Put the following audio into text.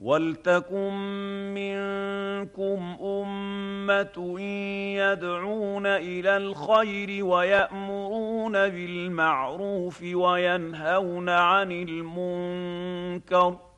وَلْتَكُن مِّنكُمْ أُمَّةٌ يَدْعُونَ إِلَى الْخَيْرِ وَيَأْمُرُونَ بِالْمَعْرُوفِ وَيَنْهَوْنَ عَنِ الْمُنكَرِ